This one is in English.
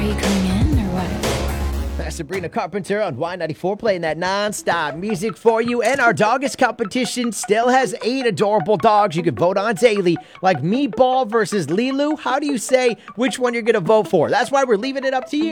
Are you coming in or what? That's Sabrina Carpenter on Y94 playing that non-stop music for you. And our Doggist competition still has 8 adorable dogs you can vote on daily, like Meatball versus Lilu. How do you say which one you're going to vote for? That's why we're leaving it up to you.